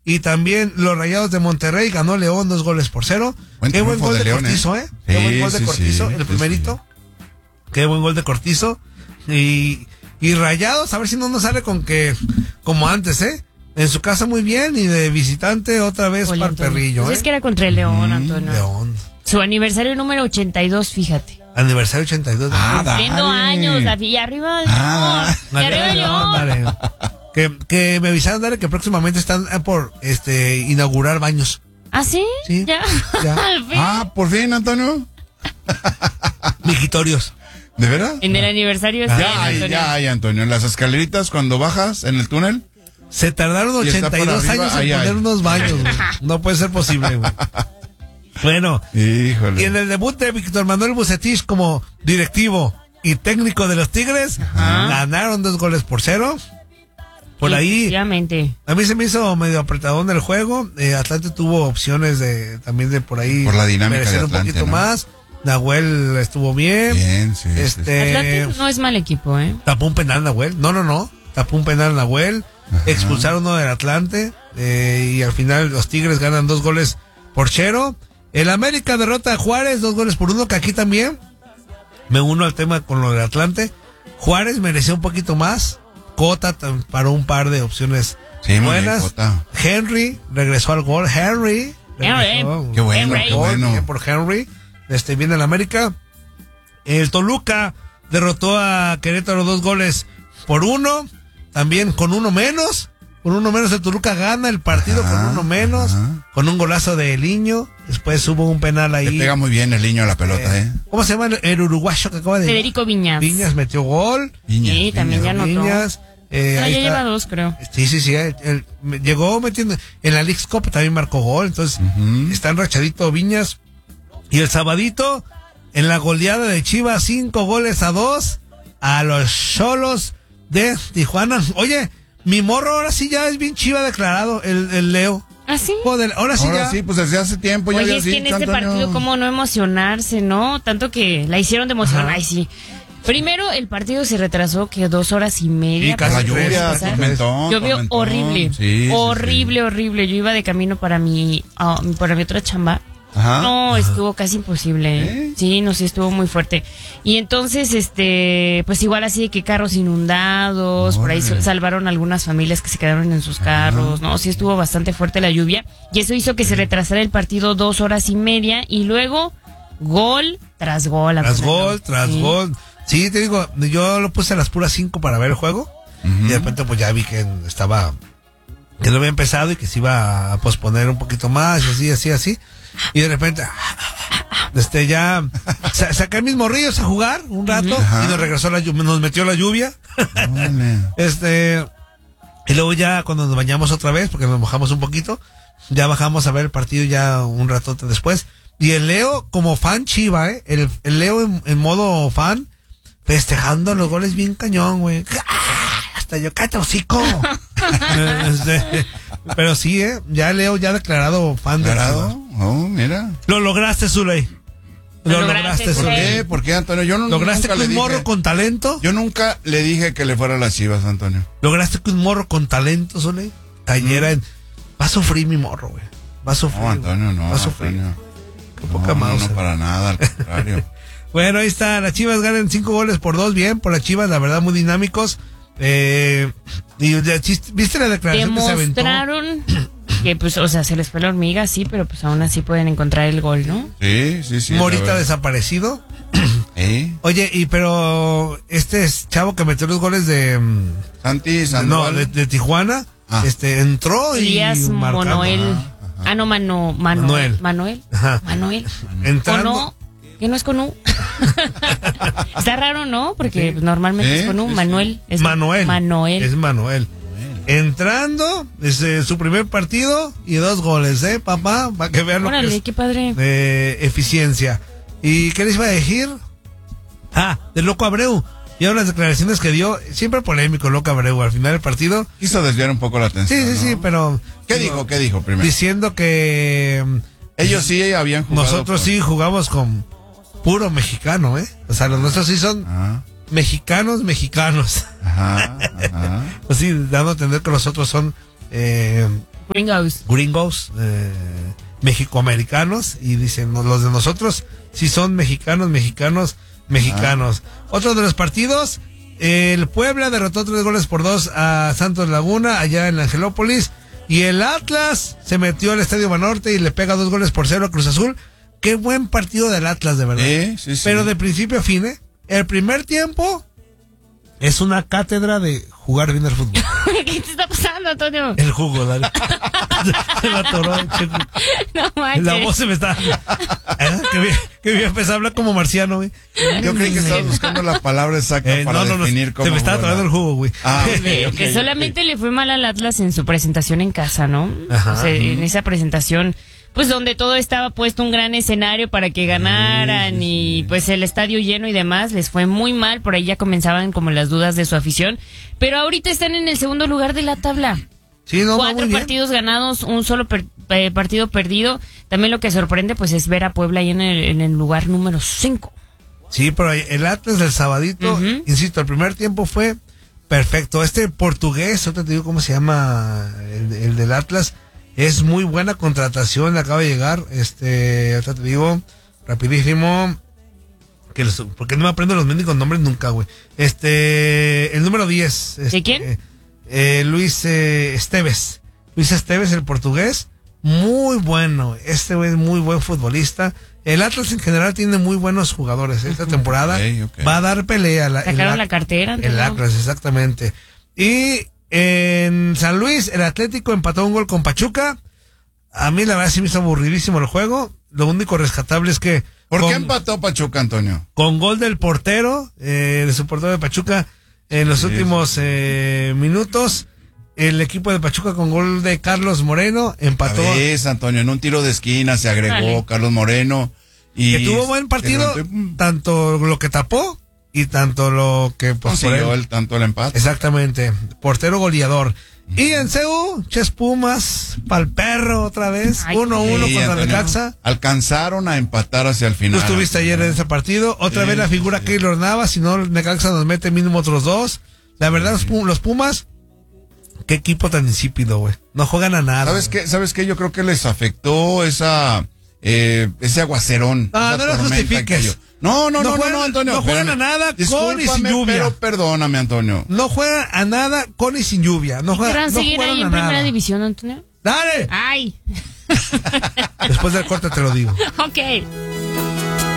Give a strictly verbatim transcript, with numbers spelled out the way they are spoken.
Y también los Rayados de Monterrey ganó León dos goles por cero. Buen Qué buen gol de, de León, Cortizo, ¿eh? ¿eh? Qué sí, buen gol de sí, Cortizo, sí, el primerito. Sí. Qué buen gol de Cortizo. Y, y Rayados, a ver si no nos sale con que, como antes, ¿eh? En su casa muy bien y de visitante otra vez para el perrillo, pues ¿eh? Es que era contra el León, mm, Antonio. León. Su aniversario número ochenta y dos, fíjate. Aniversario ochenta y dos. Ah, cumpliendo años, y arriba del ah, León. Y arriba del León. Que, que me avisaron, dale, que próximamente están por este inaugurar baños. ¿Ah, sí? Sí. Ya. ya. Ah, por fin, Antonio. Mijitorios. ¿De verdad? En el aniversario ah, sí, ya, hay, ya hay, Antonio. En las escaleritas, cuando bajas en el túnel. Se tardaron ochenta y dos años en poner hay. unos baños, güey. No puede ser posible, güey. Bueno. Híjole. Y en el debut de Víctor Manuel Bucetich como directivo y técnico de los Tigres, ajá, ganaron dos goles por cero. Por ahí, a mí se me hizo medio apretadón el juego. Eh, Atlante tuvo opciones de también de por ahí por la dinámica merecer de Atlante, un poquito ¿no? más. Nahuel estuvo bien. Bien, sí. Este, Atlante no es mal equipo, ¿eh? Tapó un penal Nahuel. No, no, no. Tapó un penal Nahuel. Ajá. Expulsaron uno del Atlante. Eh, y al final los Tigres ganan dos goles por cero. El América derrota a Juárez, dos goles por uno, que aquí también me uno al tema con lo del Atlante. Juárez mereció un poquito más. Cota paró un par de opciones sí, buenas. Henry regresó al gol. Henry. Regresó. Qué bueno, Henry. qué bueno. Bien por Henry. Este, viene el América. El Toluca derrotó a Querétaro dos goles por uno. También con uno menos. Con uno menos el Toluca gana el partido, ajá, con uno menos. Ajá. Con un golazo de Eliño. Después hubo un penal ahí. Le pega muy bien el Eliño a la pelota, ¿eh? ¿Cómo se llama el, el uruguayo que acaba de...? Federico Viñas. Viñas metió gol. Viñas, sí, también Viñas, ya anotó. Viñas. Eh, no, ya lleva dos, creo. Sí, sí, sí. Él, él, llegó metiendo. En la Leagues Cup también marcó gol. Entonces, uh-huh, está enrachadito Viñas. Y el sabadito, en la goleada de Chivas, cinco goles a dos a los Xolos de Tijuana. Oye, mi morro ahora sí ya es bien Chiva declarado, el, el Leo. ¿Ah, sí? Joder, ahora sí ahora ya. sí, pues desde hace tiempo ya. Oye, es que en este Antonio. partido, ¿cómo no emocionarse, no? Tanto que la hicieron de emocionar. Ajá. Ay, sí. Primero, el partido se retrasó que dos horas y media. Y casi la lluvia, tormentón, llovió tormentón. horrible, sí, horrible, sí, sí. horrible. Yo iba de camino para mi, uh, para mi otra chamba. Ajá. No, estuvo casi imposible. ¿Eh? Sí, no, sí, estuvo muy fuerte. Y entonces, este, pues igual así de que carros inundados, Oye. por ahí salvaron algunas familias que se quedaron en sus carros, Ajá. no, sí estuvo bastante fuerte la lluvia. Y eso hizo que se retrasara el partido dos horas y media y luego gol tras gol. Tras gol, tras sí. gol. Sí, te digo, yo lo puse a las puras cinco para ver el juego. Uh-huh. Y de repente pues ya vi que estaba, que no había empezado y que se iba a posponer un poquito más, y así, así, así. Y de repente, este ya saqué mis morrillos a jugar un rato, uh-huh, y nos regresó la lluvia, nos metió la lluvia. este, y luego ya cuando nos bañamos otra vez, porque nos mojamos un poquito, ya bajamos a ver el partido ya un ratote después. Y el Leo, como fan Chiva, ¿eh? El, el Leo en, en modo fan, festejando los goles bien cañón, güey. Hasta yo, cállate hocico. este, pero sí, ¿eh? Ya Leo ya declarado fan ¿Declarado? de Chivas. Oh, mira. Lo lograste, Zuley. Lo, lo lograste, lograste Zuley. ¿Por qué? ¿Por qué, Antonio? Yo no, ¿Lograste nunca que un le morro dije, con talento? Yo nunca le dije que le fuera a las Chivas, Antonio. ¿Lograste que un morro con talento, Zuley, cayera mm. en... Va a sufrir mi morro, güey. Va a sufrir. No, Antonio, no. Va a sufrir. Antonio. Qué poca no, mouse. No, no, para nada, al contrario. Bueno, ahí está, las Chivas ganan cinco goles por dos, bien, por las Chivas, la verdad, muy dinámicos. Eh, y, ¿viste la declaración que se aventó? Demostraron que, pues, o sea, se les fue la hormiga, sí, pero pues aún así pueden encontrar el gol, ¿no? Sí, sí, sí. Morita desaparecido. ¿Eh? Oye, y pero este es chavo que metió los goles de... Santi, Sandoval. No, de, de Tijuana, ah. este, entró y... Elías Monoel. Ah, no, Mano, Mano, Manuel. Manuel. Ajá. Manuel. Entrando. ¿O no? ¿Que no es con U? Está raro, ¿no? Porque sí. normalmente ¿Eh? es con U. Manuel. Es Manuel. Manuel. Es Manuel. Entrando, es eh, su primer partido y dos goles, ¿eh, papá? Para que vean lo Órale, que es, qué padre. Eh, eficiencia. ¿Y qué les iba a decir? Ah, del Loco Abreu. Y ahora las declaraciones que dio, siempre polémico Loco Abreu al final del partido. Quiso desviar un poco la atención. Sí, sí, ¿no? sí, pero... ¿Qué digo, dijo? ¿Qué dijo primero? Diciendo que... Ellos sí habían jugado. Nosotros con... sí jugamos con puro mexicano, ¿eh? O sea, los nuestros sí son ajá. mexicanos, mexicanos. Ajá, ajá. Así, dando a entender que los otros son... Eh, Gringos. Gringos, eh, mexicoamericanos, y dicen, no, los de nosotros sí son mexicanos, mexicanos, mexicanos. Ah. Otro de los partidos, el Puebla derrotó tres goles por dos a Santos Laguna, allá en Angelópolis, y el Atlas se metió al Estadio Banorte y le pega dos goles por cero a Cruz Azul. Qué buen partido del Atlas, de verdad. Eh, sí, sí. Pero de principio a fin, ¿eh? El primer tiempo es una cátedra de jugar bien el fútbol. ¿Qué te está pasando, Antonio? El jugo, dale. Se me atoró. No manches. La voz se me está... ¿Eh? Que bien, que bien empezó a hablar como marciano, güey. Yo creí que estabas buscando la palabra exacta eh, para no, no, definir no, cómo... Se me estaba atorando el jugo, güey. Ah, okay, que okay, solamente okay. le fue mal al Atlas en su presentación en casa, ¿no? Ajá. O sea, en esa presentación... Pues donde todo estaba puesto un gran escenario para que ganaran, sí, sí, sí. Y pues el estadio lleno y demás, les fue muy mal, por ahí ya comenzaban como las dudas de su afición, pero ahorita están en el segundo lugar de la tabla. Sí, no, Cuatro partidos ganados, un solo per, eh, partido perdido. También lo que sorprende pues es ver a Puebla ahí en el, en el lugar número cinco. Sí, pero el Atlas del sabadito, uh-huh. Insisto, el primer tiempo fue perfecto. Este portugués, ahorita te digo cómo se llama el, el del Atlas. Es muy buena contratación, acaba de llegar, este, ahorita te digo, rapidísimo, que los, porque no me aprendo los mendigos nombres nunca, güey. Este, el número diez. Este, ¿De quién? Eh, eh, Luis eh, Esteves. Luis Esteves, el portugués, muy bueno. Este güey es muy buen futbolista. El Atlas en general tiene muy buenos jugadores. Esta temporada okay, okay. va a dar pelea. La, Sacaron el, la cartera. El Atlas, exactamente. Y... en San Luis, el Atlético empató un gol con Pachuca. A mí la verdad sí me hizo aburridísimo el juego. Lo único rescatable es que... ¿Por con, qué empató Pachuca, Antonio? Con gol del portero, eh, de su portero de Pachuca, en los sí, últimos sí. Eh, minutos. El equipo de Pachuca con gol de Carlos Moreno empató. Es, Antonio, en un tiro de esquina se agregó vale. Carlos Moreno. Y que tuvo buen partido, tanto lo que tapó y tanto lo que pues, consiguió el tanto el empate. Exactamente, portero goleador. Y en C U, Ches Pumas, pa'l perro otra vez, uno uno sí, contra Necaxa. Alcanzaron a empatar hacia el final. Tú estuviste ayer en ese partido, otra sí, vez la figura sí. Keylor Navas, si no Necaxa nos mete mínimo otros dos. La verdad, sí. los Pumas, qué equipo tan insípido, güey. No juegan a nada. ¿Sabes qué? ¿Sabes qué? Yo creo que les afectó esa... Eh, ese aguacerón. Ah, no lo justifiques. No, no, no, no, juegan, no, Antonio. No juegan a nada con y sin lluvia. Pero perdóname, Antonio. No juegan a nada con y sin lluvia. No juegan, ¿Quieran no seguir ahí en nada. primera división, Antonio? ¡Dale! ¡Ay! Después del corte te lo digo. Ok.